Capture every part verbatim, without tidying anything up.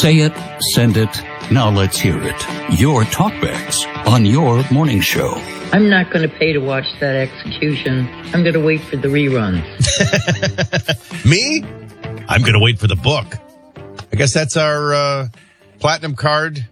Say it, send it, now let's hear it. Your talkbacks on your morning show. I'm not going to pay to watch that execution. I'm going to wait for the reruns. Me? I'm going to wait for the book. I guess that's our uh, platinum card,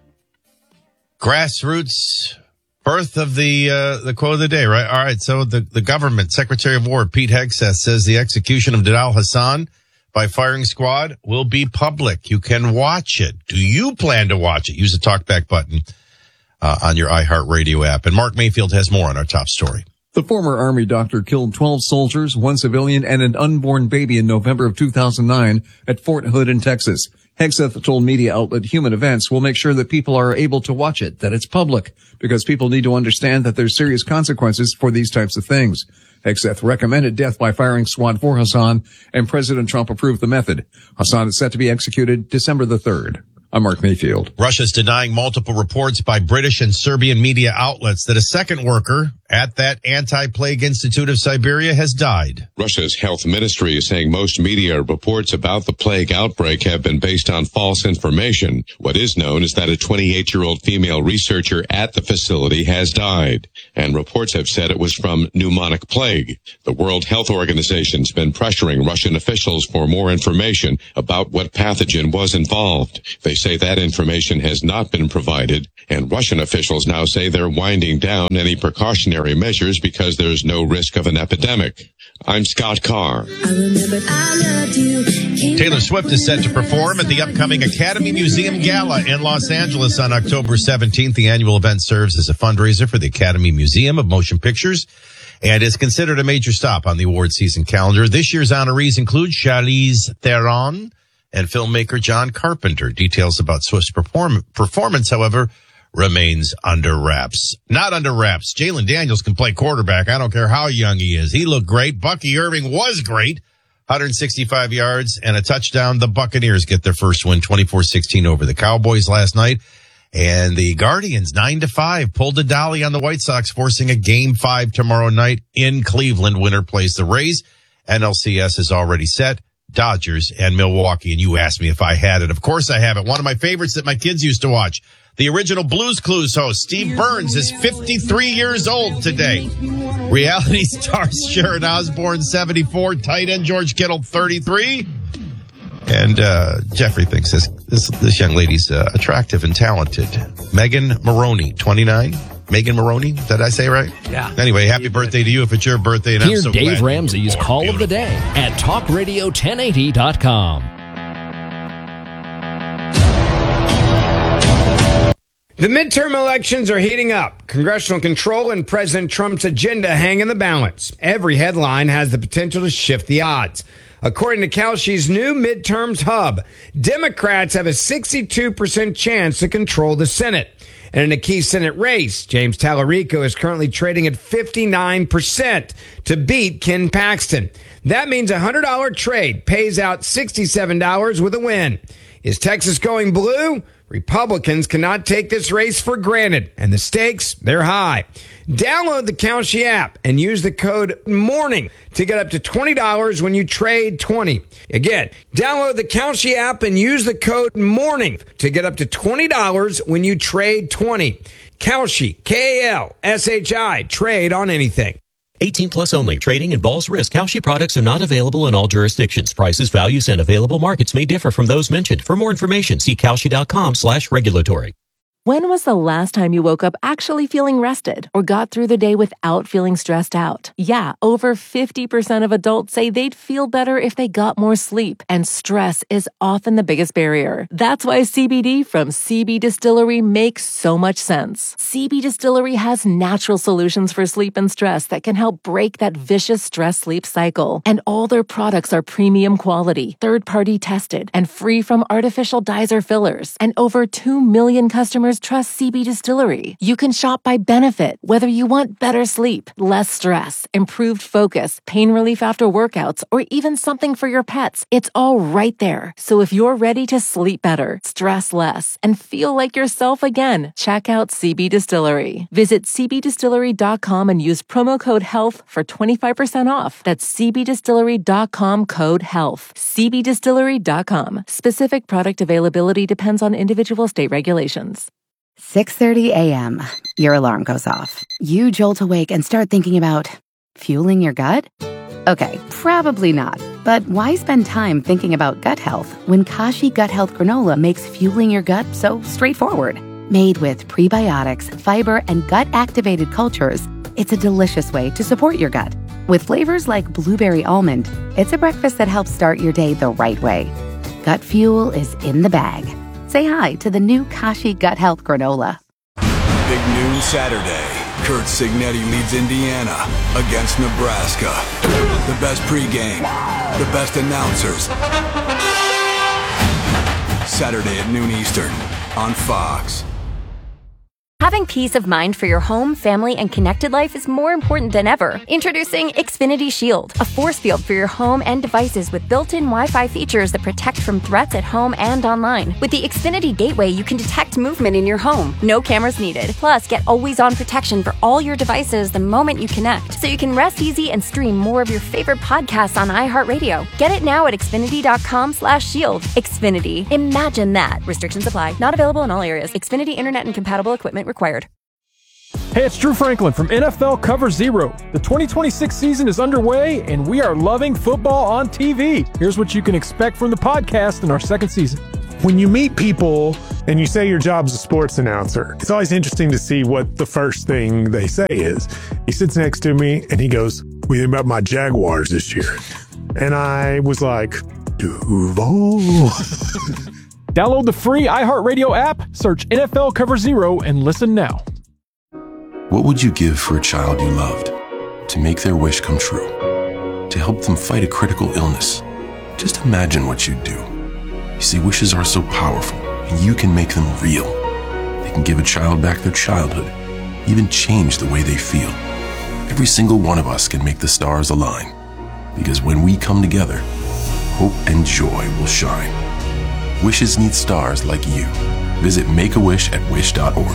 grassroots birth of the uh, the quote of the day, right? All right, so the, the government, Secretary of War Pete Hegseth says the execution of Dalal Hassan by firing squad will be public. You can watch it. Do you plan to watch it? Use the talkback button uh, on your iHeartRadio app. And Mark Mayfield has more on our top story. The former Army doctor killed twelve soldiers, one civilian, and an unborn baby in November of two thousand nine at Fort Hood in Texas. Hegseth told media outlet Human Events will make sure that people are able to watch it, that it's public, because people need to understand that there's serious consequences for these types of things. Hegseth recommended death by firing squad for Hassan, and President Trump approved the method. Hassan is set to be executed December the third. I'm Mark Mayfield. Russia's denying multiple reports by British and Serbian media outlets that a second worker at that anti-plague institute of Siberia has died. Russia's health ministry is saying most media reports about the plague outbreak have been based on false information. What is known is that a twenty-eight-year-old female researcher at the facility has died, and reports have said it was from pneumonic plague. The World Health Organization's been pressuring Russian officials for more information about what pathogen was involved. They say that information has not been provided, and Russian officials now say they're winding down any precautionary measures because there's no risk of an epidemic. I'm Scott Carr. I remember I loved you. Taylor Swift is set to perform at the upcoming Academy Museum Gala in Los Angeles on October seventeenth. The annual event serves as a fundraiser for the Academy Museum of Motion Pictures and is considered a major stop on the award season calendar. This year's honorees include Charlize Theron and filmmaker John Carpenter. Details about Swift's perform- performance, however, remains under wraps. Not under wraps. Jalen Daniels can play quarterback. I don't care how young he is. He looked great. Bucky Irving was great. one hundred sixty-five yards and a touchdown. The Buccaneers get their first win, twenty-four sixteen over the Cowboys last night. And the Guardians, nine to five, pulled a dolly on the White Sox, forcing a game five tomorrow night in Cleveland. Winner plays the Rays. N L C S is already set. Dodgers and Milwaukee. And you asked me if I had it. Of course I have it. One of my favorites that my kids used to watch. The original Blues Clues host, Steve Burns, is fifty-three years old today. Reality stars Sharon Osbourne, seventy-four. Tight end George Kittle, thirty-three. And uh Jeffrey thinks this this, this young lady's uh, attractive and talented. Megan Maroney, twenty-nine. Megan Maroney, did I say right? Yeah. Anyway, happy birthday to you if it's your birthday. And Hear I'm so Dave glad Ramsey's Call Beautiful. of the Day at talk radio ten eighty dot com. The midterm elections are heating up. Congressional control and President Trump's agenda hang in the balance. Every headline has the potential to shift the odds. According to Kalshi's new midterms hub, Democrats have a sixty-two percent chance to control the Senate. And in a key Senate race, James Tallarico is currently trading at fifty-nine percent to beat Ken Paxton. That means a one hundred dollars trade pays out sixty-seven dollars with a win. Is Texas going blue? Republicans cannot take this race for granted, and the stakes, they're high. Download the Kalshi app and use the code MORNING to get up to twenty dollars when you trade twenty. Again, download the Kalshi app and use the code MORNING to get up to twenty dollars when you trade twenty. Kalshi, K A L S H I, trade on anything. eighteen plus only. Trading involves risk. Kalshi products are not available in all jurisdictions. Prices, values, and available markets may differ from those mentioned. For more information, see kalshi.com slash regulatory. When was the last time you woke up actually feeling rested or got through the day without feeling stressed out? Yeah, over fifty percent of adults say they'd feel better if they got more sleep, and stress is often the biggest barrier. That's why C B D from C B Distillery makes so much sense. C B Distillery has natural solutions for sleep and stress that can help break that vicious stress-sleep cycle. And all their products are premium quality, third-party tested, and free from artificial dyes or fillers. And over two million customers just trust C B Distillery. You can shop by benefit, whether you want better sleep, less stress, improved focus, pain relief after workouts, or even something for your pets. It's all right there. So if you're ready to sleep better, stress less, and feel like yourself again, check out C B Distillery. Visit c b distillery dot com and use promo code HEALTH for twenty-five percent off. That's c b distillery dot com code HEALTH. c b distillery dot com. Specific product availability depends on individual state regulations. six thirty a.m. Your alarm goes off. You jolt awake and start thinking about fueling your gut? Okay, probably not. But why spend time thinking about gut health when Kashi Gut Health Granola makes fueling your gut so straightforward? Made with prebiotics, fiber, and gut-activated cultures, it's a delicious way to support your gut. With flavors like blueberry almond, it's a breakfast that helps start your day the right way. Gut fuel is in the bag. Say hi to the new Kashi Gut Health Granola. Big noon Saturday. Kurt Signetti leads Indiana against Nebraska. The best pregame, the best announcers. Saturday at noon Eastern on Fox. Having peace of mind for your home, family, and connected life is more important than ever. Introducing Xfinity Shield, a force field for your home and devices with built-in Wi-Fi features that protect from threats at home and online. With the Xfinity Gateway, you can detect movement in your home. No cameras needed. Plus, get always-on protection for all your devices the moment you connect, so you can rest easy and stream more of your favorite podcasts on iHeartRadio. Get it now at xfinity.com slash shield. Xfinity. Imagine that. Restrictions apply. Not available in all areas. Xfinity Internet and compatible equipment required. Hey, it's Drew Franklin from N F L Cover Zero. The twenty twenty-six season is underway, and we are loving football on T V. Here's what you can expect from the podcast in our second season. When you meet people and you say your job's a sports announcer, it's always interesting to see what the first thing they say is. He sits next to me and he goes, "What do you think about my Jaguars this year?" And I was like, Duval. Download the free iHeartRadio app, search N F L Cover Zero, and listen now. What would you give for a child you loved? To make their wish come true? To help them fight a critical illness? Just imagine what you'd do. You see, wishes are so powerful, and you can make them real. They can give a child back their childhood, even change the way they feel. Every single one of us can make the stars align. Because when we come together, hope and joy will shine. Wishes need stars like you. Visit Make a Wish at wish dot org.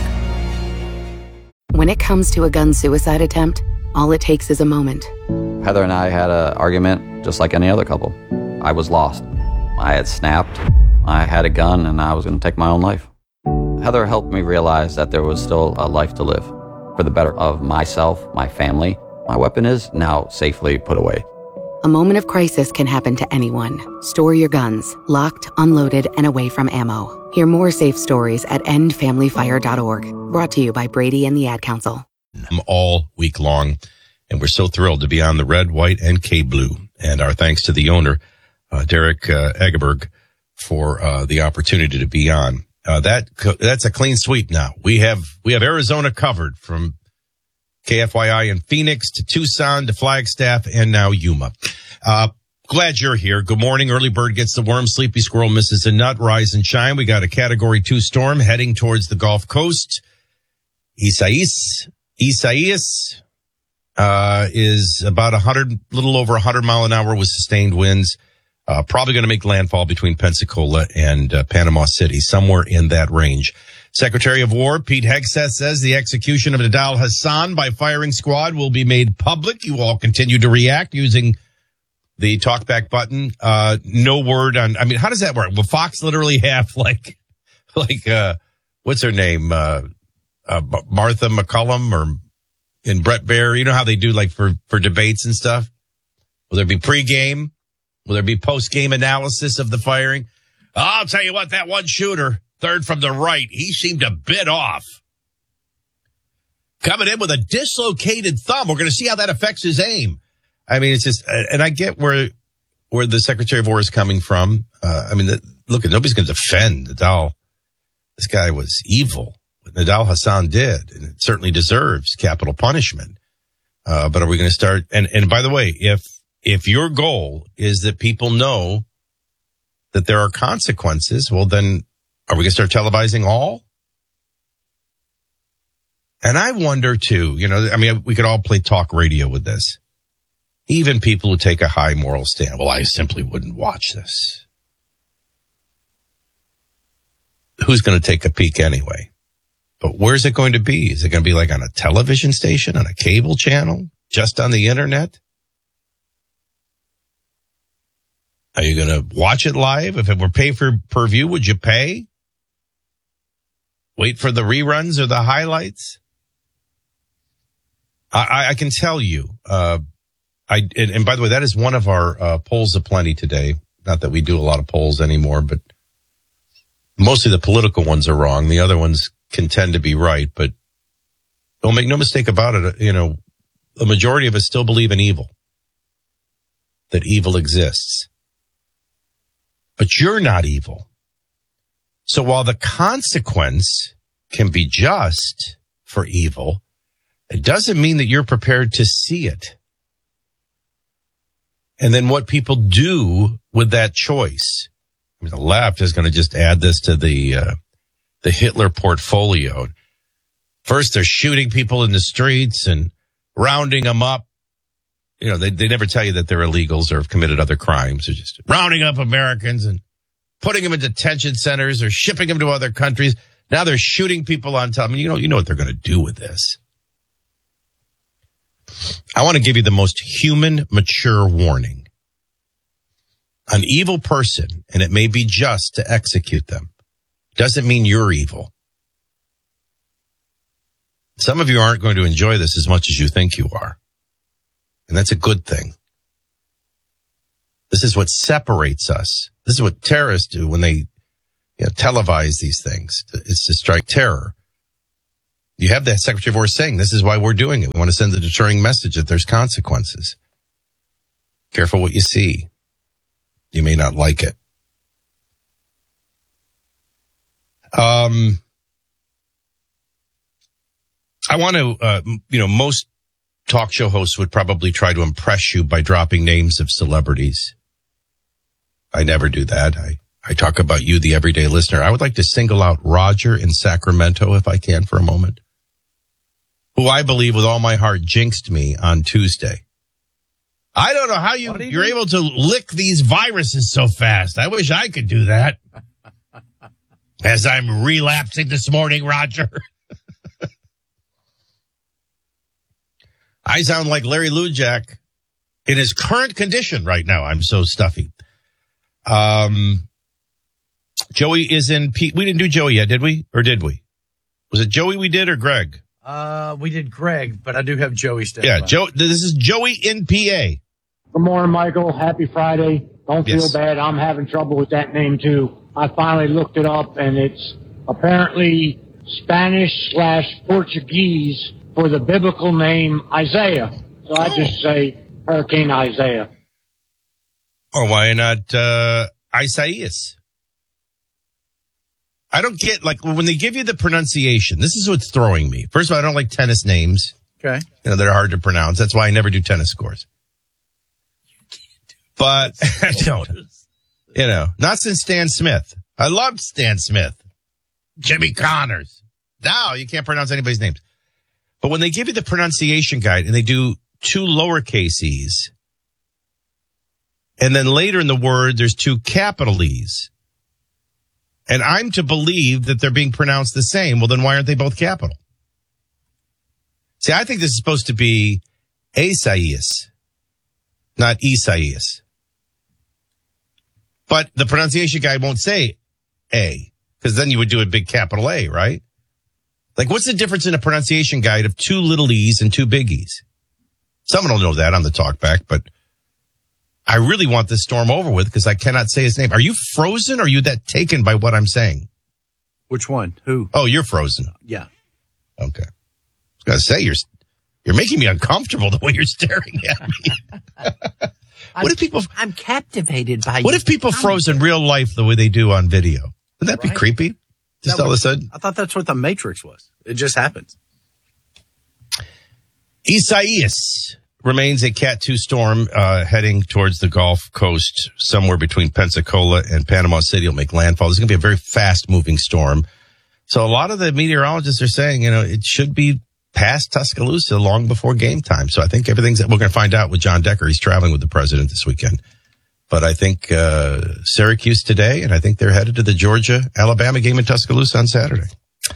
When it comes to a gun suicide attempt, all it takes is a moment. Heather and I had an argument just like any other couple. I was lost. I had snapped. I had a gun and I was going to take my own life. Heather helped me realize that there was still a life to live for the better of myself, my family. My weapon is now safely put away. A moment of crisis can happen to anyone. Store your guns, locked, unloaded, and away from ammo. Hear more safe stories at end family fire dot org. Brought to you by Brady and the Ad Council. All week long, and we're so thrilled to be on the red, white, and K blue. And our thanks to the owner, uh, Derek uh, Egeberg, for uh, the opportunity to be on. Uh, that that's a clean sweep now. We have we have Arizona covered from K F Y I in Phoenix to Tucson to Flagstaff and now Yuma. Uh, glad you're here. Good morning. Early bird gets the worm. Sleepy squirrel misses a nut. Rise and shine. We got a category two storm heading towards the Gulf Coast. Isaias, Isaias, uh, is about a hundred, little over a hundred mile an hour with sustained winds. Uh, probably going to make landfall between Pensacola and uh, Panama City, somewhere in that range. Secretary of War Pete Hegseth says the execution of Nidal Hasan by firing squad will be made public. You all continue to react using the talkback button. Uh, no word on, I mean, how does that work? Will Fox literally have like, like, uh, what's her name? Uh, uh, Martha McCullum or in Brett Baer? You know how they do like for, for debates and stuff? Will there be pregame? Will there be post-game analysis of the firing? I'll tell you what, that one shooter, third from the right, he seemed a bit off. Coming in with a dislocated thumb. We're going to see how that affects his aim. I mean, it's just, and I get where where the Secretary of War is coming from. Uh, I mean, the, look, nobody's going to defend Nidal. This guy was evil. What Nidal Hasan did, and it certainly deserves capital punishment. Uh, but are we going to start? And, and by the way, if if your goal is that people know that there are consequences, well, then are we going to start televising all? And I wonder, too, you know, I mean, we could all play talk radio with this. Even people who take a high moral stand. Well, I simply wouldn't watch this. Who's going to take a peek anyway? But where's it going to be? Is it going to be like on a television station, on a cable channel, just on the internet? Are you going to watch it live? If it were pay for per view, would you pay? Wait for the reruns or the highlights? I, I can tell you, uh, I, and, and by the way, that is one of our uh, polls of plenty today. Not that we do a lot of polls anymore, but mostly the political ones are wrong. The other ones can tend to be right, but don't make no mistake about it. You know, the majority of us still believe in evil, that evil exists. But you're not evil. So while the consequence can be just for evil, it doesn't mean that you're prepared to see it. And then what people do with that choice. I mean, the left is going to just add this to the uh, the Hitler portfolio. First, they're shooting people in the streets and rounding them up. You know, they, they never tell you that they're illegals or have committed other crimes. They're just rounding up Americans and putting them in detention centers or shipping them to other countries. Now they're shooting people on top. I mean, you know, you know what they're going to do with this. I want to give you the most human, mature warning. An evil person, and it may be just to execute them, doesn't mean you're evil. Some of you aren't going to enjoy this as much as you think you are. And that's a good thing. This is what separates us. This is what terrorists do when they you know, televise these things. It's to strike terror. You have the Secretary of War saying, this is why we're doing it. We want to send a deterring message that there's consequences. Careful what you see. You may not like it. Um, I want to, uh, you know, most talk show hosts would probably try to impress you by dropping names of celebrities. I never do that. I, I talk about you, the everyday listener. I would like to single out Roger in Sacramento, if I can, for a moment, who I believe with all my heart jinxed me on Tuesday. I don't know how you, you you're do? able to lick these viruses so fast. I wish I could do that. As I'm relapsing this morning, Roger. I sound like Larry Lujak in his current condition right now. I'm so stuffy. Um, Joey is in P. We didn't do Joey yet, did we? Or did we? Was it Joey we did or Greg? Uh, we did Greg, but I do have Joey still. Yeah, Joe. This is Joey in P A. Good morning, Michael. Happy Friday. Don't Yes. feel bad. I'm having trouble with that name, too. I finally looked it up, and it's apparently Spanish slash Portuguese for the biblical name Isaiah. So I just say Hurricane Isaiah. Or why not uh, Isaias? I don't get, like, when they give you the pronunciation, this is what's throwing me. First of all, I don't like tennis names. Okay. You know, they're hard to pronounce. That's why I never do tennis scores. But I don't. You know, not since Stan Smith. I loved Stan Smith. Jimmy Connors. Now you can't pronounce anybody's names. But when they give you the pronunciation guide and they do two lowercase e's, and then later in the word there's two capital E's, and I'm to believe that they're being pronounced the same, well then why aren't they both capital? See, I think this is supposed to be Isaias, not Isaias. But the pronunciation guide won't say A, because then you would do a big capital A, right? Like, what's the difference in a pronunciation guide of two little E's and two big E's? Someone will know that on the talkback, but I really want this storm over with because I cannot say his name. Are you frozen or are you that taken by what I'm saying? Which one? Who? Oh, you're frozen. Yeah. Okay. I was going to say, you're, you're making me uncomfortable the way you're staring at me. What if people? I'm captivated by. What if people froze in real life the way they do on video? Would that be Right. creepy? Just That all of a was- sudden, I thought that's what the Matrix was. It just happens. Isaias remains a Cat two storm uh, heading towards the Gulf Coast, somewhere between Pensacola and Panama City. Will make landfall. This is going to be a very fast-moving storm. So a lot of the meteorologists are saying, you know, it should be past Tuscaloosa long before game time. So I think everything's, we're going to find out with John Decker. He's traveling with the president this weekend. But I think uh, Syracuse today, and I think they're headed to the Georgia-Alabama game in Tuscaloosa on Saturday.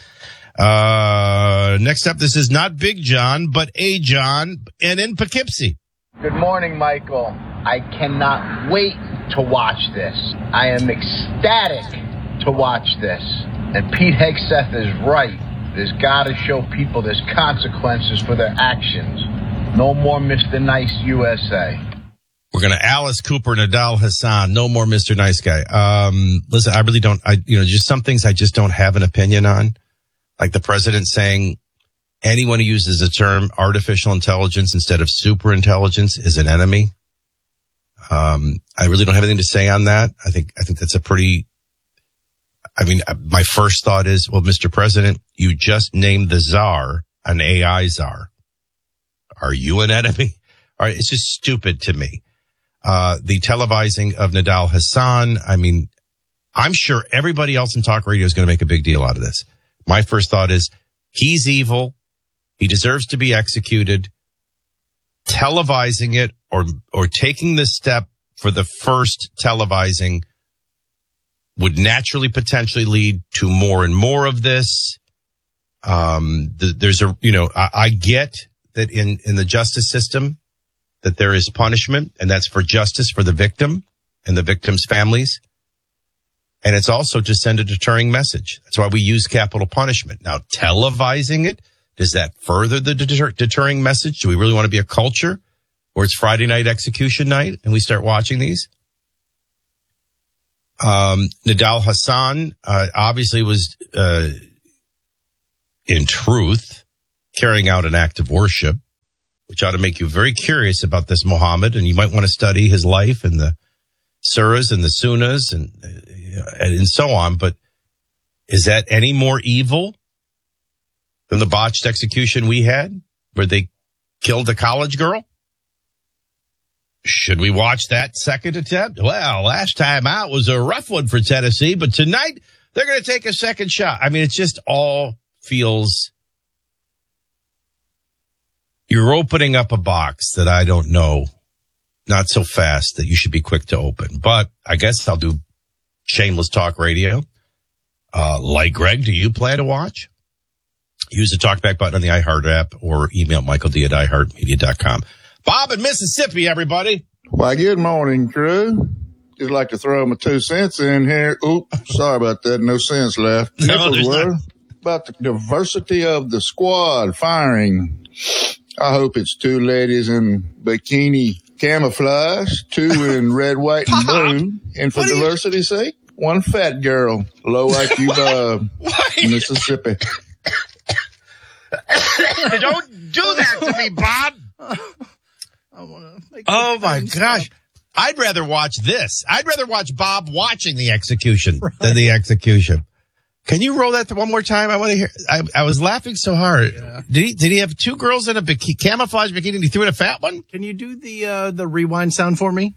Uh, next up, this is not Big John, but A John, and in Poughkeepsie. Good morning, Michael. I cannot wait to watch this. I am ecstatic to watch this. And Pete Hegseth is right. There's got to show people there's consequences for their actions. No more Mister Nice U S A. We're going to Alice Cooper, Nadal Hassan. No more Mister Nice Guy. Um, listen, I really don't, I, you know, just some things I just don't have an opinion on. Like the president saying anyone who uses the term artificial intelligence instead of super intelligence is an enemy. Um, I really don't have anything to say on that. I think, I think that's a pretty, I mean, my first thought is, well, Mister President, you just named the czar an A I czar. Are you an enemy? All right. It's just stupid to me. Uh, the televising of Nadal Hassan. I mean, I'm sure everybody else in talk radio is going to make a big deal out of this. My first thought is he's evil. He deserves to be executed. Televising it or, or taking the step for the first televising would naturally potentially lead to more and more of this. Um, the, there's a, you know, I, I get that in, in the justice system, that there is punishment, and that's for justice for the victim and the victim's families. And it's also to send a deterring message. That's why we use capital punishment. Now, televising it, does that further the deter- deterring message? Do we really want to be a culture where it's Friday night execution night and we start watching these? Um, Nadal Hassan, uh, obviously was, uh, in truth, carrying out an act of worship, which ought to make you very curious about this Muhammad, and you might want to study his life and the surahs and the sunnahs and, and so on. But is that any more evil than the botched execution we had where they killed a college girl? Should we watch that second attempt? Well, last time out was a rough one for Tennessee, but tonight they're going to take a second shot. I mean, it just all feels... You're opening up a box that I don't know, not so fast that you should be quick to open. But I guess I'll do shameless talk radio. Uh, like Greg, do you plan to watch? Use the talkback button on the iHeart app or email Michael D at i heart media dot com. Bob in Mississippi, everybody. Why, good morning, crew. Just like to throw my two cents in here. Oops, sorry about that. No sense left. No, there's not. About the diversity of the squad firing. I hope it's two ladies in bikini camouflage, two in red, white, and blue. And for diversity's sake, one fat girl, low I Q Bob, Mississippi. Don't do that to me, Bob. Oh, my gosh. I'd rather watch this. I'd rather watch Bob watching the execution right. than the execution. Can you roll that one more time? I want to hear. I, I was laughing so hard. Yeah. Did he? Did he have two girls in a bikini, camouflage bikini? And he threw in a fat one. Can you do the uh, the rewind sound for me?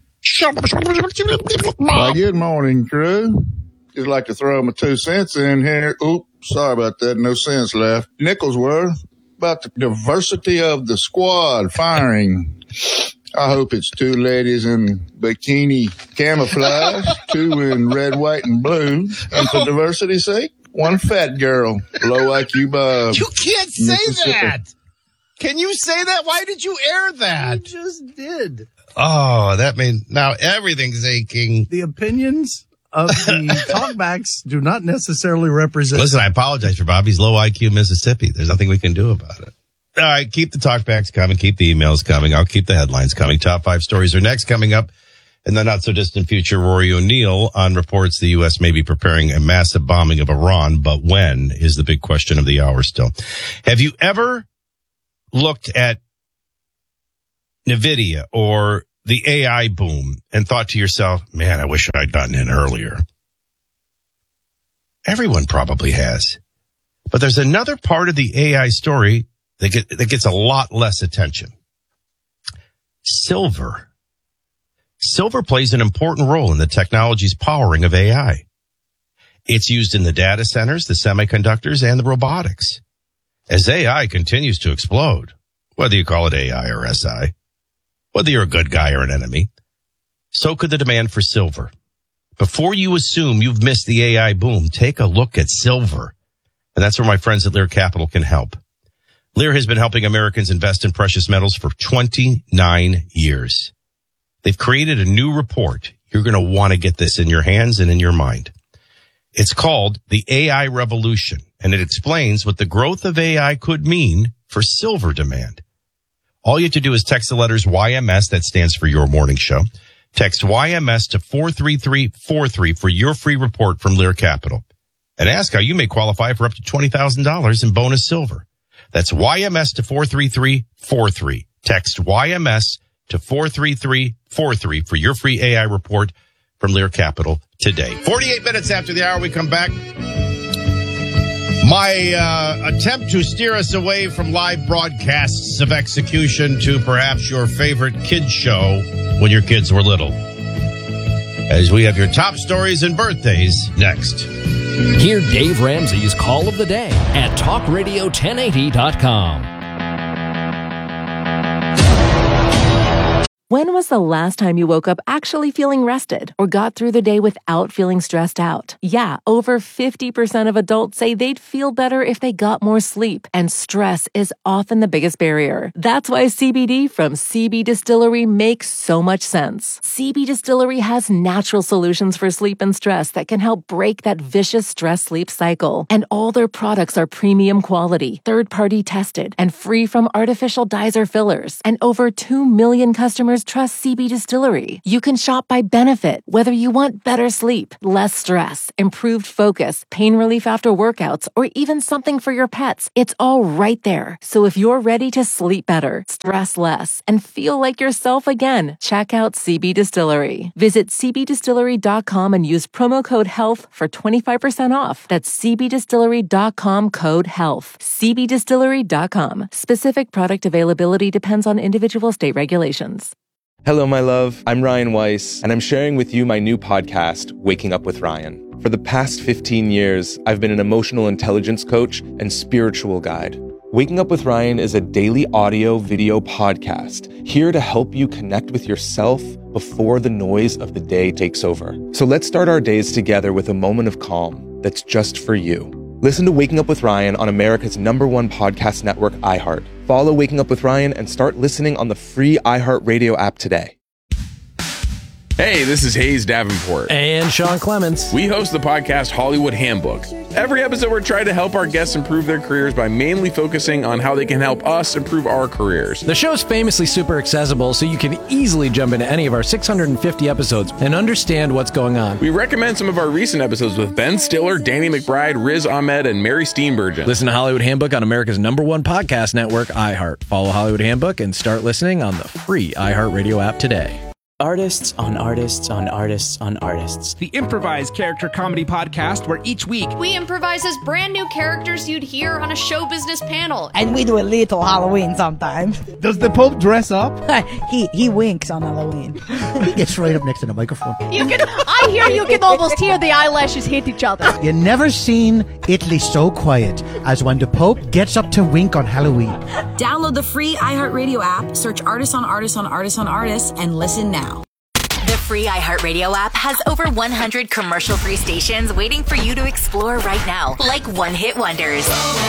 Why, good morning, crew. Just like to throw my two cents in here. Oops, sorry about that. No sense left. Nicholsworth, about the diversity of the squad firing. I hope it's two ladies in bikini camouflage, two in red, white, and blue. And for diversity's sake, one fat girl, low I Q Bob. You can't say that. Can you say that? Why did you air that? You just did. Oh, that means now everything's aching. The opinions of the talkbacks do not necessarily represent. Listen, I apologize for Bobby's low I Q Mississippi. There's nothing we can do about it. All right, keep the talkbacks coming. Keep the emails coming. I'll keep the headlines coming. Top five stories are next. Coming up in the not-so-distant future, Rory O'Neill on reports the U S may be preparing a massive bombing of Iran, but when is the big question of the hour still. Have you ever looked at NVIDIA or the A I boom and thought to yourself, man, I wish I'd gotten in earlier? Everyone probably has. But there's another part of the A I story that, get, that gets a lot less attention. Silver. Silver plays an important role in the technology's powering of A I. It's used in the data centers, the semiconductors, and the robotics. as A I continues to explode, whether you call it A I or S I, whether you're a good guy or an enemy, so could the demand for silver. Before you assume you've missed the A I boom, take a look at silver. And that's where my friends at Lear Capital can help. Lear has been helping Americans invest in precious metals for twenty-nine years. They've created a new report. You're going to want to get this in your hands and in your mind. It's called the A I Revolution, and it explains what the growth of A I could mean for silver demand. All you have to do is text the letters Y M S, that stands for Your Morning Show. Text Y M S to four three three four three for your free report from Lear Capital. And ask how you may qualify for up to twenty thousand dollars in bonus silver. That's Y M S to four three three four three. Text Y M S to four three three four three for your free A I report from Lear Capital today. forty-eight minutes after the hour, we come back. My uh, attempt to steer us away from live broadcasts of execution to perhaps your favorite kids show when your kids were little. As we have your top stories and birthdays next. Hear Dave Ramsey's Call of the Day at talk radio ten eighty dot com. When was the last time you woke up actually feeling rested or got through the day without feeling stressed out? Yeah, over fifty percent of adults say they'd feel better if they got more sleep, and stress is often the biggest barrier. That's why C B D from C B Distillery makes so much sense. C B Distillery has natural solutions for sleep and stress that can help break that vicious stress-sleep cycle. And all their products are premium quality, third-party tested, and free from artificial dyes or fillers. And over two million customers trust C B Distillery. You can shop by benefit, whether you want better sleep, less stress, improved focus, pain relief after workouts, or even something for your pets. It's all right there. So if you're ready to sleep better, stress less, and feel like yourself again, check out C B Distillery. Visit c b distillery dot com and use promo code HEALTH for twenty-five percent off. That's c b distillery dot com code HEALTH. c b distillery dot com. Specific product availability depends on individual state regulations. Hello, my love. I'm Ryan Weiss, and I'm sharing with you my new podcast, Waking Up with Ryan. For the past fifteen years, I've been an emotional intelligence coach and spiritual guide. Waking Up with Ryan is a daily audio video podcast here to help you connect with yourself before the noise of the day takes over. So let's start our days together with a moment of calm that's just for you. Listen to Waking Up with Ryan on America's number one podcast network, iHeart. Follow Waking Up with Ryan and start listening on the free iHeartRadio app today. Hey, this is Hayes Davenport. And Sean Clements. We host the podcast Hollywood Handbook. Every episode, we're trying to help our guests improve their careers by mainly focusing on how they can help us improve our careers. The show's famously super accessible, so you can easily jump into any of our six hundred fifty episodes and understand what's going on. We recommend some of our recent episodes with Ben Stiller, Danny McBride, Riz Ahmed, and Mary Steenburgen. Listen to Hollywood Handbook on America's number one podcast network, iHeart. Follow Hollywood Handbook and start listening on the free iHeartRadio app today. Artists on artists on artists on artists. The improvised character comedy podcast where each week we improvise as brand new characters you'd hear on a show business panel. And we do a little Halloween sometimes. Does the Pope dress up? he he winks on Halloween. He gets right up next to the microphone. You can I hear you can almost hear the eyelashes hit each other. You never seen Italy so quiet as when the Pope gets up to wink on Halloween. Download the free iHeartRadio app, search Artists on Artists on Artists on Artists, and listen now. The free iHeartRadio app has over one hundred commercial-free stations waiting for you to explore right now, like one-hit wonders.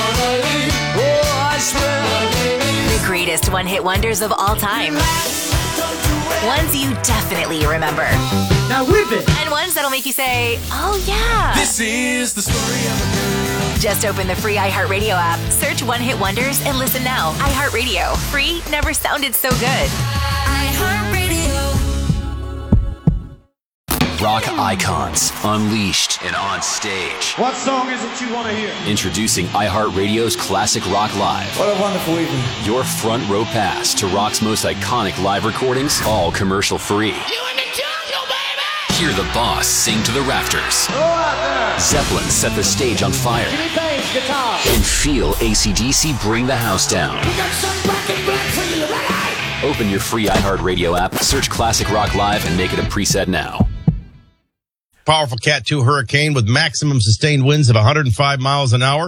The greatest one-hit wonders of all time. Ones you definitely remember. Now whip it! And ones that'll make you say, oh yeah. This is the story of a girl. Just open the free iHeartRadio app, search One Hit Wonders, and listen now. iHeartRadio. Free never sounded so good. iHeartRadio. Rock icons, unleashed and on stage. What song is it you want to hear? Introducing iHeartRadio's Classic Rock Live. What a wonderful evening. Your front row pass to rock's most iconic live recordings, all commercial free. You in the jungle, baby! Hear the boss sing to the rafters. Go out there! Zeppelin set the stage on fire. Jimmy Page, guitar. And feel A C D C bring the house down. We got some black and black for you, right? Open your free iHeartRadio app, search Classic Rock Live, and make it a preset now. Powerful Cat two hurricane with maximum sustained winds of one hundred five miles an hour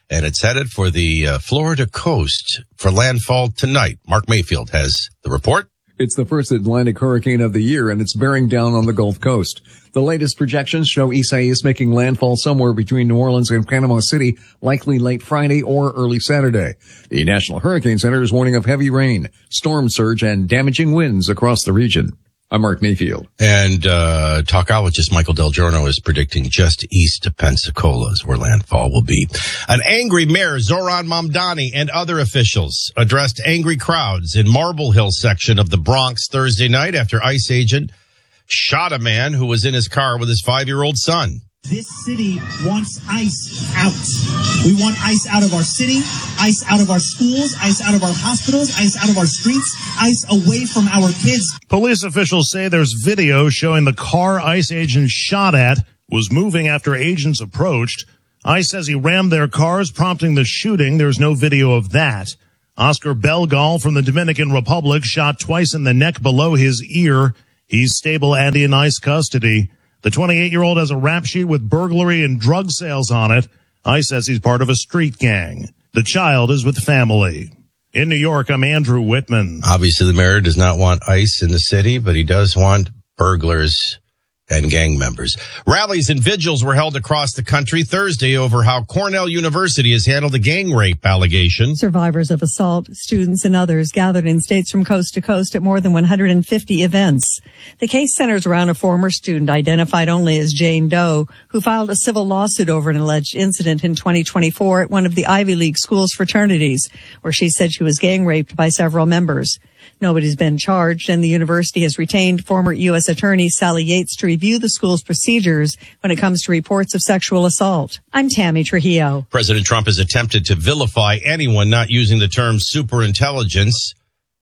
and it's headed for the uh, Florida coast for landfall tonight. Mark Mayfield has the report. It's the first Atlantic hurricane of the year, and it's bearing down on the Gulf Coast. The latest projections show Isaias making landfall somewhere between New Orleans and Panama City, likely late Friday or early Saturday. The National Hurricane Center is warning of heavy rain, storm surge, and damaging winds across the region. I'm Mark Mayfield. And uh talkologist Michael Del Giorno is predicting just east of Pensacola is where landfall will be. An angry mayor, Zoran Mamdani, and other officials addressed angry crowds in Marble Hill section of the Bronx Thursday night after ICE agent shot a man who was in his car with his five-year-old son. This city wants ICE out. We want ICE out of our city, ICE out of our schools, ICE out of our hospitals, ICE out of our streets, ICE away from our kids. Police officials say there's video showing the car ICE agent shot at was moving after agents approached. ICE says he rammed their cars, prompting the shooting. There's no video of that. Oscar Belgal from the Dominican Republic shot twice in the neck below his ear. He's stable and in ICE custody. The twenty-eight-year-old has a rap sheet with burglary and drug sales on it. ICE says he's part of a street gang. The child is with family. In New York, I'm Andrew Whitman. Obviously, the mayor does not want ICE in the city, but he does want burglars and gang members. Rallies and vigils were held across the country Thursday over how Cornell University has handled a gang rape allegation. Survivors of assault, students and others gathered in states from coast to coast at more than one hundred fifty events. The case centers around a former student identified only as Jane Doe, who filed a civil lawsuit over an alleged incident in twenty twenty-four at one of the Ivy League school's fraternities, where she said she was gang raped by several members. Nobody's been charged, and the university has retained former U S Attorney Sally Yates to review the school's procedures when it comes to reports of sexual assault. I'm Tammy Trujillo. President Trump has attempted to vilify anyone not using the term superintelligence.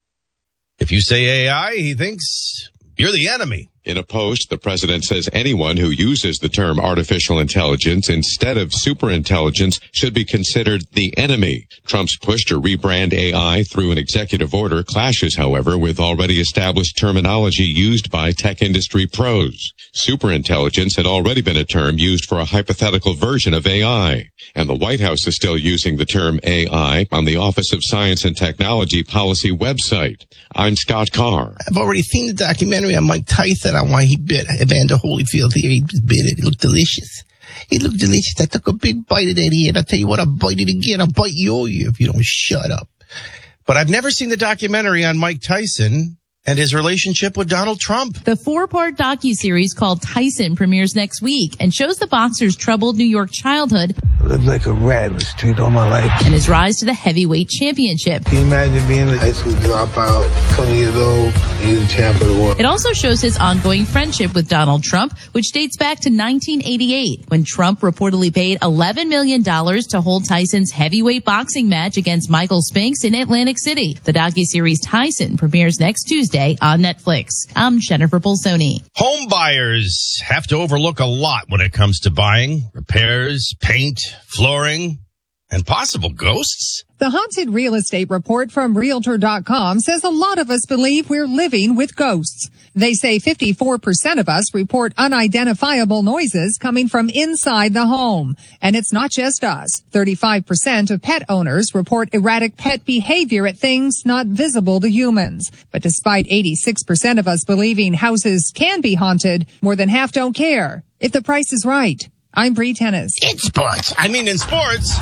If you say A I, he thinks you're the enemy. In a post, the president says anyone who uses the term artificial intelligence instead of superintelligence should be considered the enemy. Trump's push to rebrand A I through an executive order clashes, however, with already established terminology used by tech industry pros. Superintelligence had already been a term used for a hypothetical version of A I, and the White House is still using the term A I on the Office of Science and Technology policy website. I'm Scott Carr. I've already seen the documentary on Mike Tyson on why he bit Evander Holyfield here. He just bit it. It looked delicious. It looked delicious. I took a big bite of that ear, and I'll tell you what, I'll bite it again. I'll bite your ear if you don't shut up. But I've never seen the documentary on Mike Tyson and his relationship with Donald Trump. The four-part docuseries called Tyson premieres next week and shows the boxer's troubled New York childhood. I lived like a rat, was treated all my life. And his rise to the heavyweight championship. Can you imagine being a high school dropout, twenty years old, and you're the champ of the world? It also shows his ongoing friendship with Donald Trump, which dates back to nineteen eighty-eight, when Trump reportedly paid eleven million dollars to hold Tyson's heavyweight boxing match against Michael Spinks in Atlantic City. The docuseries Tyson premieres next Tuesday on Netflix. I'm Jennifer Bolsoni. Home buyers have to overlook a lot when it comes to buying. Repairs, paint, flooring, and possible ghosts. The Haunted Real Estate Report from Realtor dot com says a lot of us believe we're living with ghosts. They say fifty-four percent of us report unidentifiable noises coming from inside the home. And it's not just us. thirty-five percent of pet owners report erratic pet behavior at things not visible to humans. But despite eighty-six percent of us believing houses can be haunted, more than half don't care if the price is right. I'm Bree Tennis. It's sports. I mean, in sports,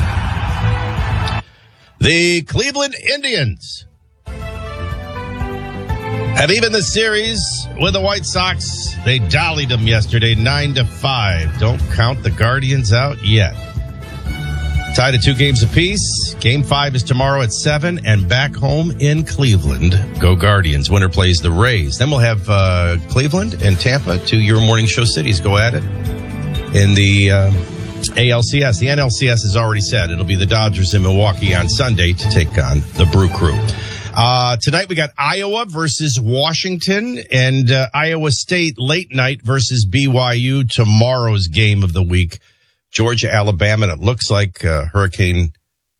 the Cleveland Indians have even the series with the White Sox. They dollied them yesterday, nine to five. Don't count the Guardians out yet. Tied at two games apiece. Game five is tomorrow at seven, and back home in Cleveland. Go Guardians. Winner plays the Rays. Then we'll have uh, Cleveland and Tampa, two your morning show cities, go at it in the uh, A L C S. The N L C S has already said it'll be the Dodgers in Milwaukee on Sunday to take on the Brew Crew. Uh, tonight we got Iowa versus Washington, and uh, Iowa State late night versus B Y U, tomorrow's game of the week. Georgia, Alabama, and it looks like uh, Hurricane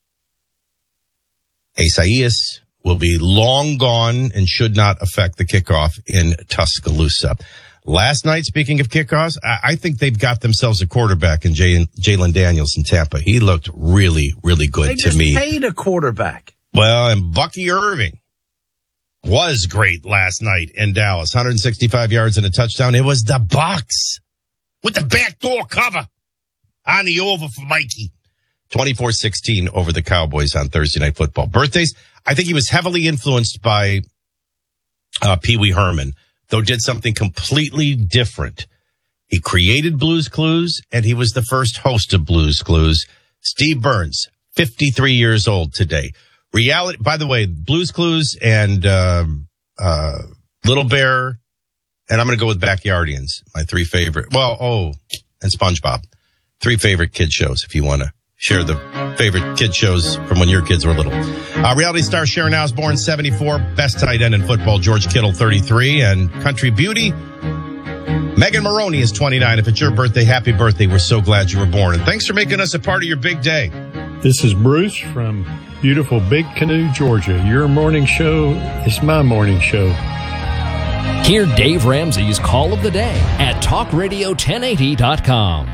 Isaias will be long gone and should not affect the kickoff in Tuscaloosa. Last night, speaking of kickoffs, I, I think they've got themselves a quarterback in Jay, Jalen Daniels in Tampa. He looked really, really good they to just me. paid a quarterback. Well, and Bucky Irving was great last night in Dallas. one hundred sixty-five yards and a touchdown. It was the Bucs with the backdoor cover on the over for Mikey. twenty-four sixteen over the Cowboys on Thursday Night Football. Birthdays, I think he was heavily influenced by uh, Pee Wee Herman, though did something completely different. He created Blue's Clues, and he was the first host of Blue's Clues. Steve Burns, fifty-three years old today. Reality, by the way, Blue's Clues and um, uh, Little Bear, and I'm going to go with Backyardians, my three favorite. Well, oh, and SpongeBob. Three favorite kid shows, if you want to share the favorite kid shows from when your kids were little. Uh, reality star Sharon Osbourne, seventy-four. Best tight end in football, George Kittle, thirty-three. And country beauty, Megan Maroney is twenty-nine. If it's your birthday, happy birthday. We're so glad you were born. And thanks for making us a part of your big day. This is Bruce from beautiful Big Canoe, Georgia. Your morning show is my morning show. Hear Dave Ramsey's Call of the Day at talk radio ten eighty dot com.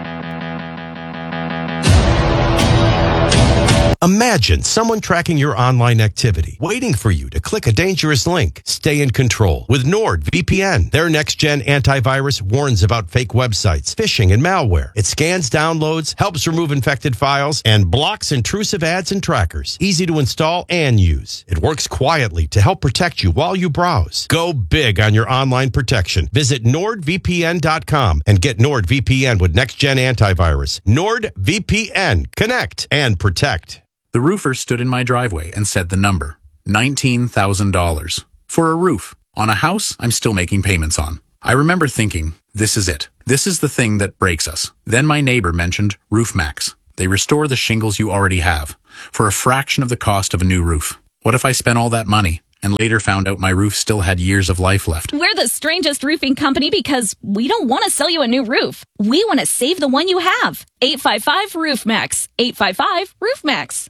Imagine someone tracking your online activity, waiting for you to click a dangerous link. Stay in control with NordVPN. Their next-gen antivirus warns about fake websites, phishing, and malware. It scans downloads, helps remove infected files, and blocks intrusive ads and trackers. Easy to install and use. It works quietly to help protect you while you browse. Go big on your online protection. Visit nord V P N dot com and get NordVPN with next-gen antivirus. NordVPN. Connect and protect. The roofer stood in my driveway and said the number, nineteen thousand dollars. For a roof on a house I'm still making payments on. I remember thinking, this is it. This is the thing that breaks us. Then my neighbor mentioned RoofMax. They restore the shingles you already have for a fraction of the cost of a new roof. What if I spent all that money and later found out my roof still had years of life left? We're the strangest roofing company because we don't want to sell you a new roof. We want to save the one you have. eight five five RoofMax. eight five five RoofMax.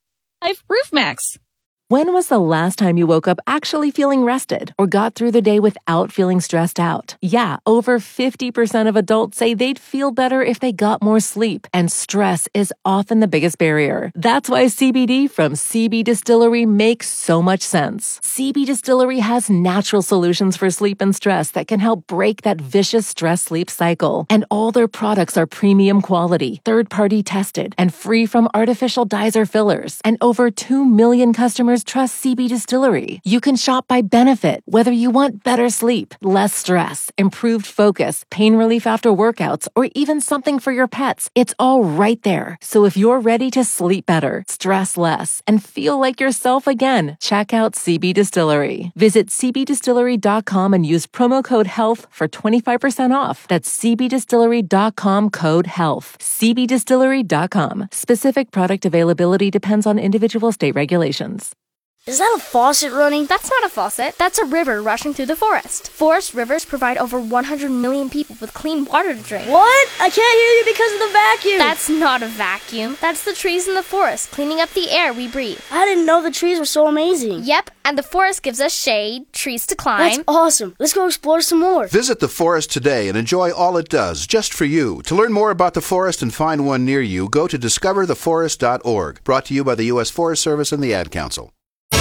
RoofMax. When was the last time you woke up actually feeling rested or got through the day without feeling stressed out? Yeah, over fifty percent of adults say they'd feel better if they got more sleep, and stress is often the biggest barrier. That's why C B D from C B Distillery makes so much sense. C B Distillery has natural solutions for sleep and stress that can help break that vicious stress-sleep cycle. And all their products are premium quality, third-party tested, and free from artificial dyes or fillers. And over two million customers trust C B Distillery. You can shop by benefit, whether you want better sleep, less stress, improved focus, pain relief after workouts, or even something for your pets. It's all right there. So if you're ready to sleep better, stress less, and feel like yourself again, check out C B Distillery. Visit c b distillery dot com and use promo code HEALTH for twenty-five percent off. That's c b distillery dot com code HEALTH. c b distillery dot com. Specific product availability depends on individual state regulations. Is that a faucet running? That's not a faucet. That's a river rushing through the forest. Forest rivers provide over one hundred million people with clean water to drink. What? I can't hear you because of the vacuum. That's not a vacuum. That's the trees in the forest cleaning up the air we breathe. I didn't know the trees were so amazing. Yep, and the forest gives us shade, trees to climb. That's awesome. Let's go explore some more. Visit the forest today and enjoy all it does, just for you. To learn more about the forest and find one near you, go to discover the forest dot org. Brought to you by the U S Forest Service and the Ad Council.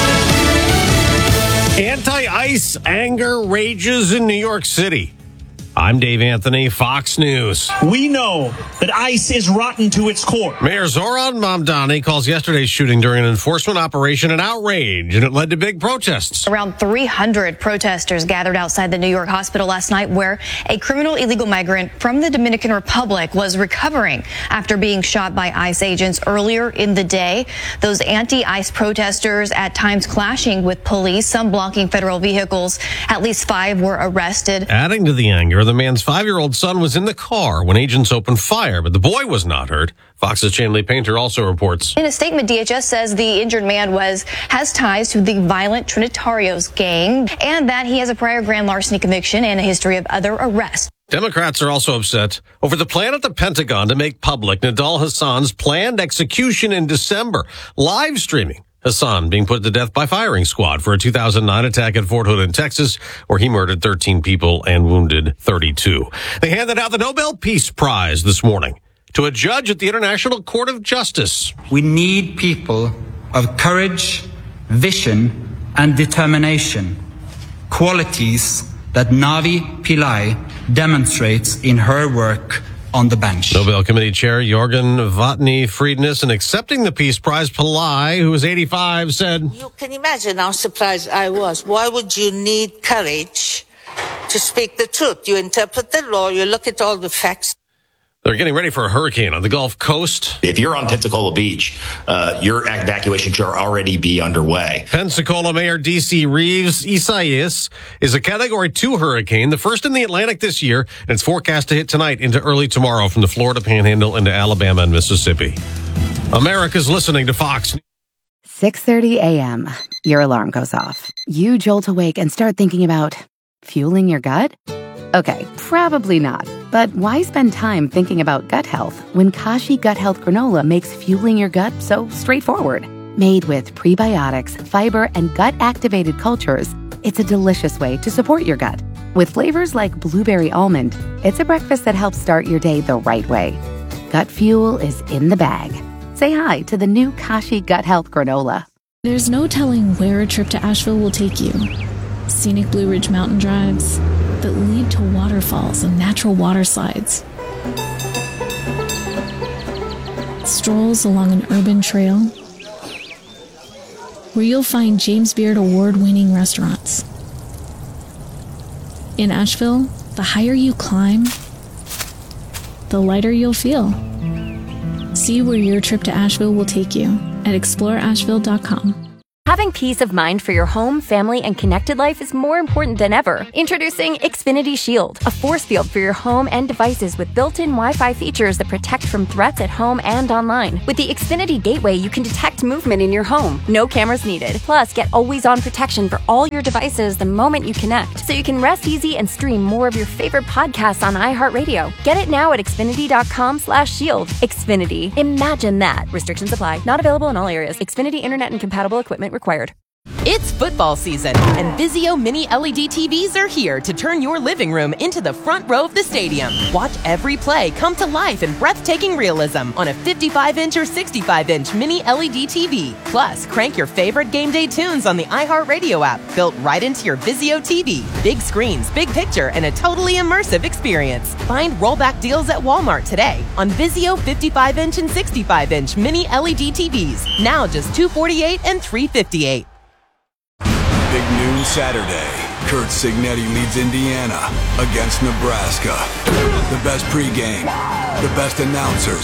Anti-ice anger rages in New York City. I'm Dave Anthony, Fox News. We know that ICE is rotten to its core. Mayor Zoran Mamdani calls yesterday's shooting during an enforcement operation an outrage, and it led to big protests. Around three hundred protesters gathered outside the New York hospital last night, where a criminal illegal migrant from the Dominican Republic was recovering after being shot by ICE agents earlier in the day. Those anti-ICE protesters at times clashing with police, some blocking federal vehicles. At least five were arrested. Adding to the anger, the man's five-year-old son was in the car when agents opened fire, but the boy was not hurt. Fox's Chanley Painter also reports. In a statement, D H S says the injured man was has ties to the violent Trinitarios gang and that he has a prior grand larceny conviction and a history of other arrests. Democrats are also upset over the plan at the Pentagon to make public Nidal Hassan's planned execution in December. Live streaming Hassan being put to death by firing squad for a two thousand nine attack at Fort Hood in Texas, where he murdered thirteen people and wounded thirty-two. They handed out the Nobel Peace Prize this morning to a judge at the International Court of Justice. We need people of courage, vision, and determination, qualities that Navi Pillay demonstrates in her work on the bench. Nobel Committee Chair Jorgen Vatny Friedness, in accepting the Peace Prize, Pillay, who was eighty-five, said, "You can imagine how surprised I was. Why would you need courage to speak the truth? You interpret the law, you look at all the facts." They're getting ready for a hurricane on the Gulf Coast. If you're on Pensacola Beach, uh, your evacuation should already be underway. Pensacola Mayor D C Reeves Isaias is a Category two hurricane, the first in the Atlantic this year, and it's forecast to hit tonight into early tomorrow from the Florida Panhandle into Alabama and Mississippi. America's listening to Fox. six thirty a.m. Your alarm goes off. You jolt awake and start thinking about fueling your gut? Okay, probably not. But why spend time thinking about gut health when Kashi Gut Health Granola makes fueling your gut so straightforward? Made with prebiotics, fiber, and gut-activated cultures, it's a delicious way to support your gut. With flavors like blueberry almond, it's a breakfast that helps start your day the right way. Gut fuel is in the bag. Say hi to the new Kashi Gut Health Granola. There's no telling where a trip to Asheville will take you. Scenic Blue Ridge mountain drives that lead to waterfalls and natural water slides. Strolls along an urban trail where you'll find James Beard award-winning restaurants. In Asheville, the higher you climb, the lighter you'll feel. See where your trip to Asheville will take you at explore asheville dot com. Having peace of mind for your home, family, and connected life is more important than ever. Introducing Xfinity Shield, a force field for your home and devices with built-in Wi-Fi features that protect from threats at home and online. With the Xfinity Gateway, you can detect movement in your home. No cameras needed. Plus, get always-on protection for all your devices the moment you connect, so you can rest easy and stream more of your favorite podcasts on iHeartRadio. Get it now at xfinity dot com slash shield. Xfinity. Imagine that. Restrictions apply. Not available in all areas. Xfinity Internet and compatible equipment required. It's football season, and Vizio Mini L E D T Vs are here to turn your living room into the front row of the stadium. Watch every play come to life in breathtaking realism on a fifty-five inch or sixty-five inch Mini L E D T V. Plus, crank your favorite game day tunes on the iHeartRadio app, built right into your Vizio T V. Big screens, big picture, and a totally immersive experience. Find rollback deals at Walmart today on Vizio fifty-five inch and sixty-five inch Mini L E D T Vs. Now just two hundred forty-eight dollars and three hundred fifty-eight dollars. Big noon Saturday. Kurt Signetti leads Indiana against Nebraska. The best pregame, the best announcers.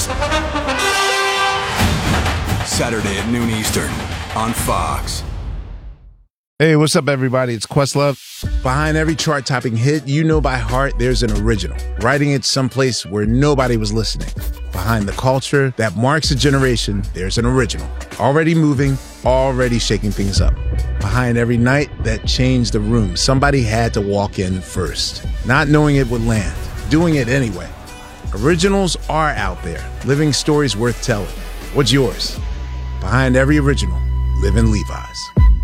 Saturday at noon Eastern on Fox. Hey, what's up, everybody? It's Questlove. Behind every chart-topping hit you know by heart, there's an original, writing it someplace where nobody was listening. Behind the culture that marks a generation, there's an original, already moving, already shaking things up. Behind every night that changed the room, somebody had to walk in first, not knowing it would land, doing it anyway. Originals are out there, living stories worth telling. What's yours? Behind every original, live in Levi's.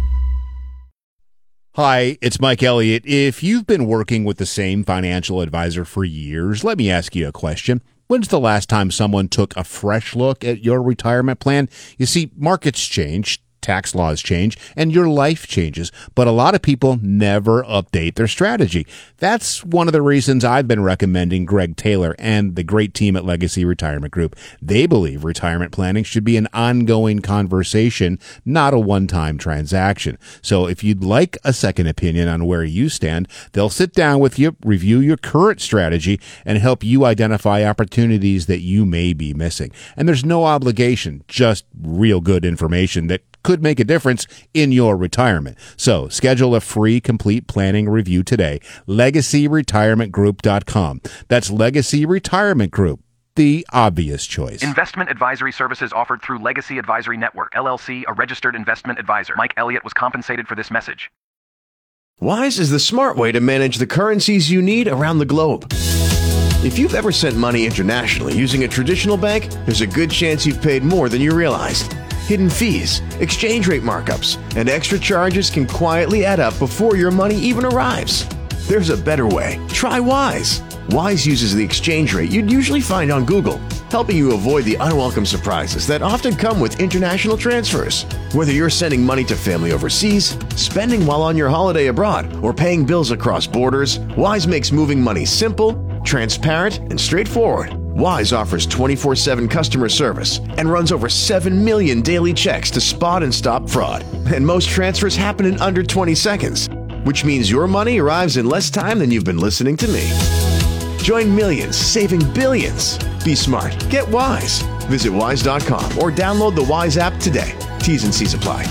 Hi, it's Mike Elliott. If you've been working with the same financial advisor for years, let me ask you a question. When's the last time someone took a fresh look at your retirement plan? You see, markets change, tax laws change, and your life changes, but a lot of people never update their strategy. That's one of the reasons I've been recommending Greg Taylor and the great team at Legacy Retirement Group. They believe retirement planning should be an ongoing conversation, not a one-time transaction. So if you'd like a second opinion on where you stand, they'll sit down with you, review your current strategy, and help you identify opportunities that you may be missing. And there's no obligation, just real good information that could make a difference in your retirement. So schedule a free complete planning review today. legacy retirement group dot com. That's Legacy Retirement Group, the obvious choice. Investment advisory services offered through Legacy Advisory Network, L L C, a registered investment advisor. Mike Elliott was compensated for this message. Wise is the smart way to manage the currencies you need around the globe. If you've ever sent money internationally using a traditional bank, there's a good chance you've paid more than you realized. hidden fees, exchange rate markups, and extra charges can quietly add up before your money even arrives. There's a better way. Try Wise. Wise uses the exchange rate you'd usually find on Google, helping you avoid the unwelcome surprises that often come with international transfers. Whether you're sending money to family overseas, spending while on your holiday abroad, or paying bills across borders, Wise makes moving money simple, transparent, and straightforward. Wise offers twenty-four seven customer service and runs over seven million daily checks to spot and stop fraud. And most transfers happen in under twenty seconds, which means your money arrives in less time than you've been listening to me. Join millions, saving billions. Be smart. Get Wise. Visit wise dot com or download the Wise app today. T's and C's apply.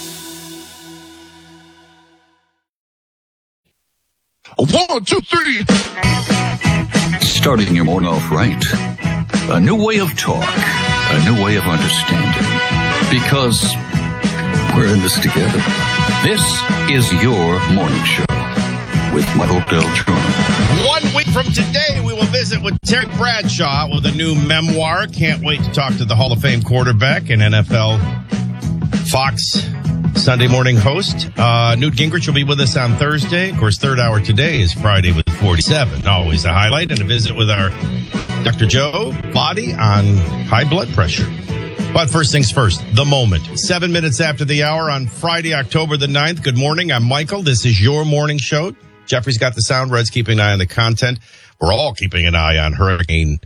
One, two, three. Starting your morning off right. A new way of talk. A new way of understanding. Because we're in this together. This is your morning show with Michael Beltran. One week from today, we will visit with Terry Bradshaw with a new memoir. Can't wait to talk to the Hall of Fame quarterback and N F L Fox Sunday morning host. Uh, Newt Gingrich will be with us on Thursday. Of course, third hour today is Friday with forty-seven. Always a highlight, and a visit with our Doctor Joe Vladi on high blood pressure. But first things first, the moment. Seven minutes after the hour on Friday, October the ninth. Good morning. I'm Michael. This is your morning show. Jeffrey's got the sound. Red's keeping an eye on the content. We're all keeping an eye on Hurricane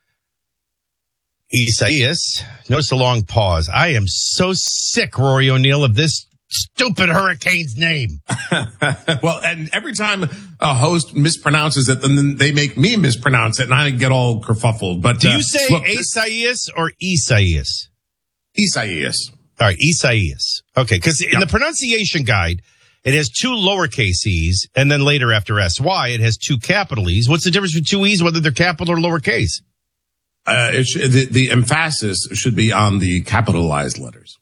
Isaias. Notice the long pause. I am so sick, Rory O'Neill, of this stupid hurricane's name. Well, and every time a host mispronounces it, then they make me mispronounce it, and I get all kerfuffled. But do you uh, say look, Isaias or Isaias? Isaias. All right, Isaias. Okay, because in the pronunciation guide, it has two lowercase e's, and then later after S Y, it has two capital E's. What's the difference between two E's, whether they're capital or lowercase? Uh, it sh- the, the emphasis should be on the capitalized letters.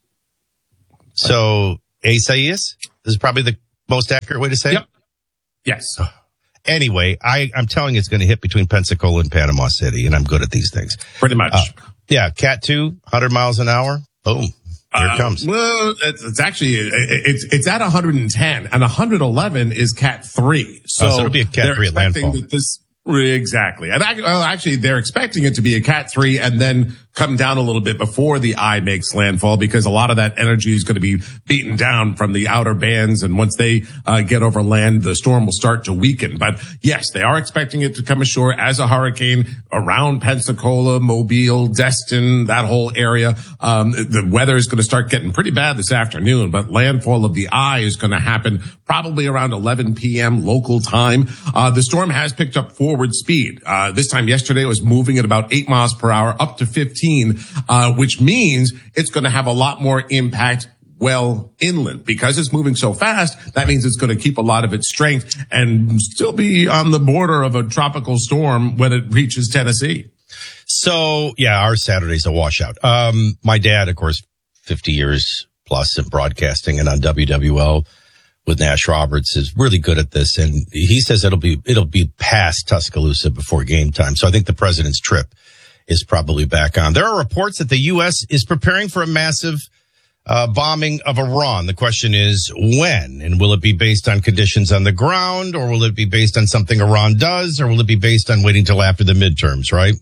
So, Isaias is probably the most accurate way to say yep. it? Yes. Anyway, I, I'm telling you it's going to hit between Pensacola and Panama City, and I'm good at these things. Pretty much. Uh, yeah, Cat two, one hundred miles an hour. Boom. Here it comes. Uh, well, it's, it's actually, it, it's, it's at one hundred ten, and one hundred eleven is Cat three. So, oh, so it'll be a Cat three at landfall. That this, exactly. And I, well, actually, they're expecting it to be a Cat three and then come down a little bit before the eye makes landfall, because a lot of that energy is going to be beaten down from the outer bands. And once they uh, get over land, the storm will start to weaken. But yes, they are expecting it to come ashore as a hurricane around Pensacola, Mobile, Destin, that whole area. Um, the weather is going to start getting pretty bad this afternoon, but landfall of the eye is going to happen probably around eleven p.m. local time. Uh, the storm has picked up forward speed. Uh, this time yesterday it was moving at about eight miles per hour up to fifteen. Uh, which means it's going to have a lot more impact well inland. Because it's moving so fast, that means it's going to keep a lot of its strength and still be on the border of a tropical storm when it reaches Tennessee. So, yeah, our Saturday's a washout. Um, my dad, of course, fifty years plus in broadcasting and on W W L with Nash Roberts, is really good at this. And he says it'll be, it'll be past Tuscaloosa before game time. So I think the president's trip is probably back on. There are reports that the U S is preparing for a massive uh, bombing of Iran. The question is when, and will it be based on conditions on the ground, or will it be based on something Iran does, or will it be based on waiting till after the midterms, right?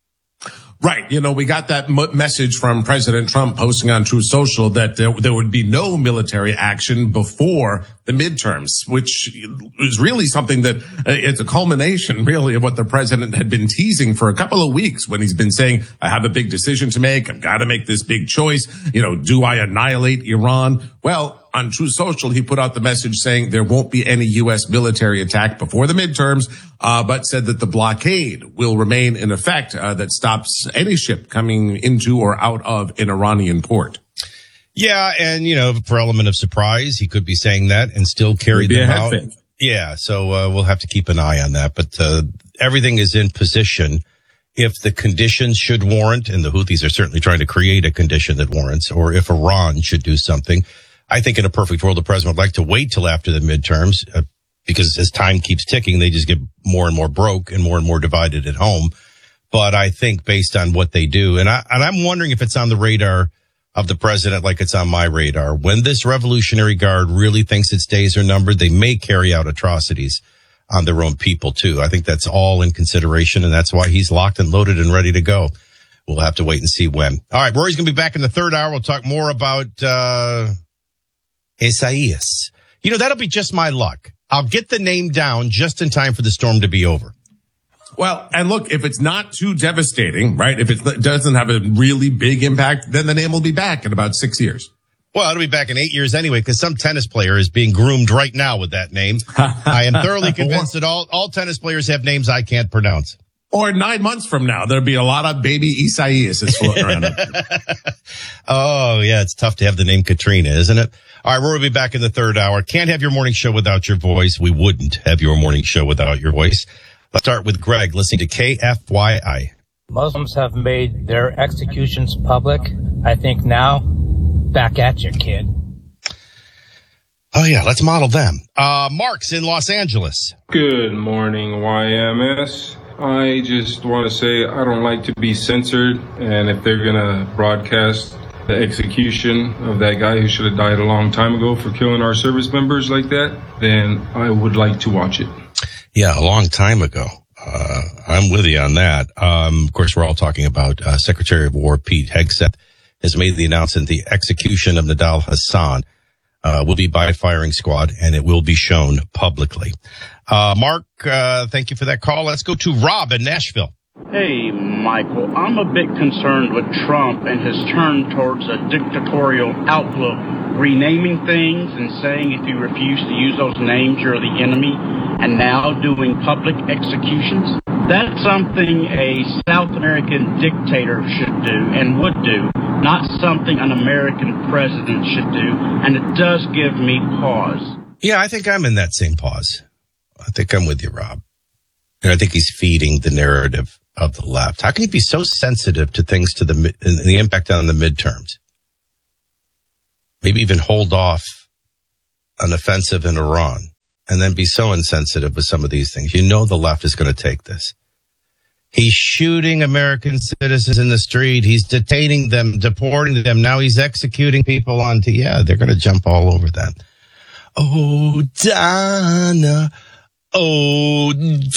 Right. You know, we got that m- message from President Trump posting on Truth Social that there, there would be no military action before the midterms, which is really something that uh, it's a culmination really of what the president had been teasing for a couple of weeks, when he's been saying, I have a big decision to make. I've got to make this big choice. You know, do I annihilate Iran? Well, on Truth Social, he put out the message saying there won't be any U S military attack before the midterms, uh, but said that the blockade will remain in effect, uh, that stops any ship coming into or out of an Iranian port. Yeah, and, you know, for element of surprise, he could be saying that and still carry them out. Fake. Yeah, so uh, we'll have to keep an eye on that. But uh, everything is in position if the conditions should warrant, and the Houthis are certainly trying to create a condition that warrants, or if Iran should do something. I think in a perfect world, the president would like to wait till after the midterms, uh, because as time keeps ticking, they just get more and more broke and more and more divided at home. But I think based on what they do, and, I, and I'm wondering if it's on the radar of the president like it's on my radar. When this Revolutionary Guard really thinks its days are numbered, they may carry out atrocities on their own people, too. I think that's all in consideration, and that's why he's locked and loaded and ready to go. We'll have to wait and see when. All right, Rory's going to be back in the third hour. We'll talk more about uh Isaias. You know, that'll be just my luck. I'll get the name down just in time for the storm to be over. Well, and look, if it's not too devastating, right? If it doesn't have a really big impact, then the name will be back in about six years. Well, it'll be back in eight years anyway, because some tennis player is being groomed right now with that name. I am thoroughly convinced that all, all tennis players have names I can't pronounce. Or nine months from now, there'll be a lot of baby Isaias floating around up there. Oh, yeah, it's tough to have the name Katrina, isn't it? All right, we'll be back in the third hour. Can't have your morning show without your voice. We wouldn't have your morning show without your voice. Let's start with Greg, listening to K F Y I. Muslims have made their executions public. I think now, back at you, kid. Oh, yeah, let's model them. Uh, Mark's in Los Angeles. Good morning, Y M S. I just want to say I don't like to be censored, and if they're going to broadcast the execution of that guy who should have died a long time ago for killing our service members like that, then I would like to watch it. Yeah, a long time ago. Uh, I'm with you on that. Um, of course, we're all talking about uh, Secretary of War Pete Hegseth has made the announcement the execution of Nidal Hassan uh, will be by firing squad, and it will be shown publicly. Uh, Mark, uh, thank you for that call. Let's go to Rob in Nashville. Hey, Michael, I'm a bit concerned with Trump and his turn towards a dictatorial outlook, renaming things and saying if you refuse to use those names, you're the enemy, and now doing public executions. That's something a South American dictator should do and would do, not something an American president should do, and it does give me pause. Yeah, I think I'm in that same pause. I think I'm with you, Rob. And I think he's feeding the narrative of the left. How can he be so sensitive to things to the the impact on the midterms? Maybe even hold off an offensive in Iran and then be so insensitive with some of these things. You know the left is going to take this. He's shooting American citizens in the street. He's detaining them, deporting them. Now he's executing people on to, yeah, they're going to jump all over that. Oh, Donna. Oh,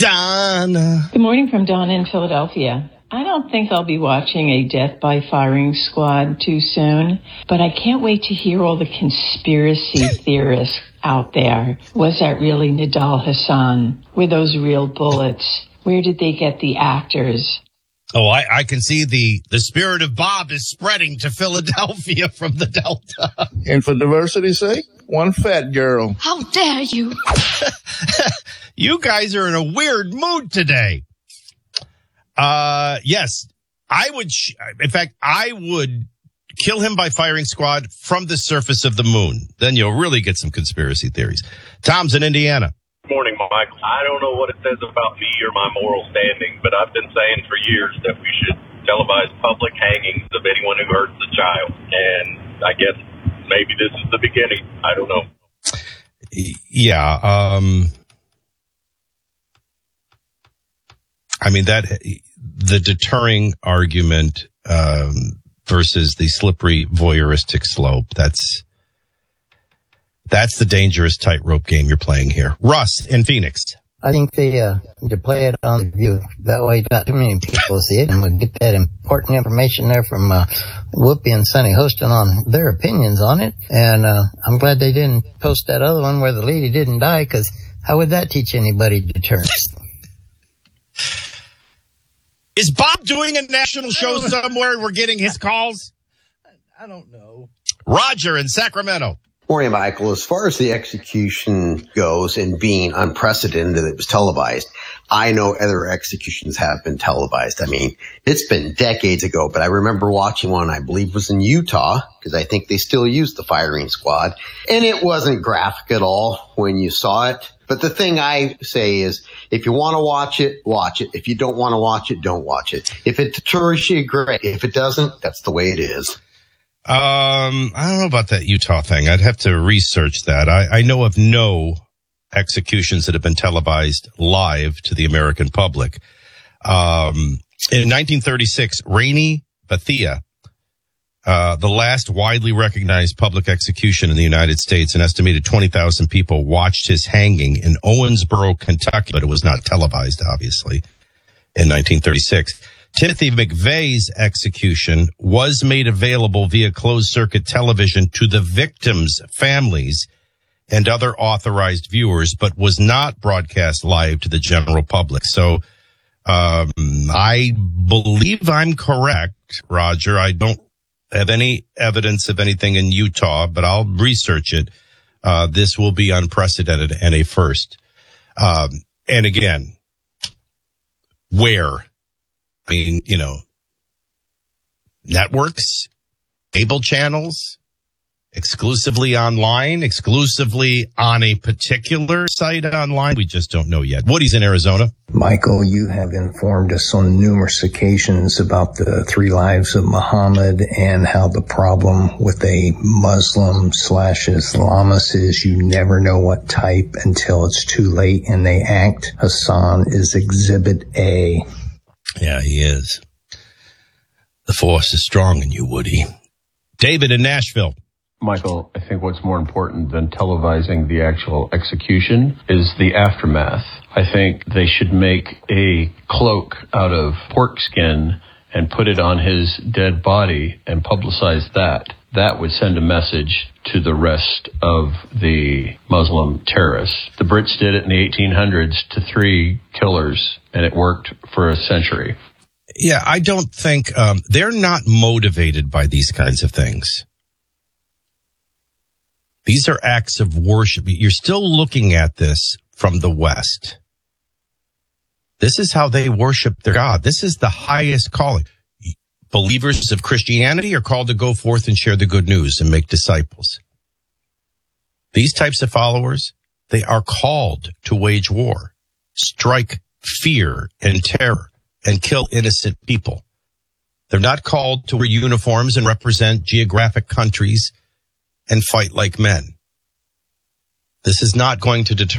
Donna. Good morning from Donna in Philadelphia. I don't think I'll be watching a death by firing squad too soon, but I can't wait to hear all the conspiracy theorists out there. Was that really Nidal Hassan? Were those real bullets? Where did they get the actors? Oh, I, I can see the, the spirit of Bob is spreading to Philadelphia from the Delta. And for diversity's sake, one fat girl. How dare you? You guys are in a weird mood today. Uh, yes, I would, sh- in fact, I would kill him by firing squad from the surface of the moon. Then you'll really get some conspiracy theories. Tom's in Indiana. Good morning, Michael. I don't know what it says about me or my moral standing, but I've been saying for years that we should televise public hangings of anyone who hurts a child. And I guess maybe this is the beginning. I don't know. Yeah. Um, I mean, that the deterring argument um, versus the slippery voyeuristic slope, that's that's the dangerous tightrope game you're playing here. Russ in Phoenix. I think they uh, need to play it on the View. That way not too many people see it, and we'll get that important information there from uh, Whoopi and Sonny hosting on their opinions on it. And uh, I'm glad they didn't post that other one where the lady didn't die, because how would that teach anybody deterrence? Is Bob doing a national show somewhere? We're getting his calls? I don't know. Roger in Sacramento. Morning, Michael. As far as the execution goes and being unprecedented, it was televised. I know other executions have been televised. I mean, it's been decades ago, but I remember watching one, I believe was in Utah, because I think they still use the firing squad. And it wasn't graphic at all when you saw it. But the thing I say is, if you want to watch it, watch it. If you don't want to watch it, don't watch it. If it deters you, great. If it doesn't, that's the way it is. Um, I don't know about that Utah thing. I'd have to research that. I, I know of no executions that have been televised live to the American public. Um, in nineteen thirty-six, Rainey Bethia Uh, the last widely recognized public execution in the United States, an estimated twenty thousand people watched his hanging in Owensboro, Kentucky, but it was not televised, obviously, in nineteen thirty-six. Timothy McVeigh's execution was made available via closed-circuit television to the victims' families and other authorized viewers, but was not broadcast live to the general public. So um, I believe I'm correct, Roger. I don't have any evidence of anything in Utah, but I'll research it. Uh, this will be unprecedented and a first. Um, and again, where? I mean, you know, networks, cable channels, exclusively online, exclusively on a particular site online. We just don't know yet. Woody's in Arizona. Michael, you have informed us on numerous occasions about the three lives of Muhammad and how the problem with a Muslim slash Islamist is you never know what type until it's too late and they act. Hassan is exhibit A. Yeah, he is. The force is strong in you, Woody. David in Nashville. Michael, I think what's more important than televising the actual execution is the aftermath. I think they should make a cloak out of pork skin and put it on his dead body and publicize that. That would send a message to the rest of the Muslim terrorists. The Brits did it in the eighteen hundreds to three killers, and it worked for a century. Yeah, I don't think um, they're not motivated by these kinds of things. These are acts of worship. You're still looking at this from the West. This is how they worship their God. This is the highest calling. Believers of Christianity are called to go forth and share the good news and make disciples. These types of followers, they are called to wage war, strike fear and terror, and kill innocent people. They're not called to wear uniforms and represent geographic countries and fight like men. This is not going to deter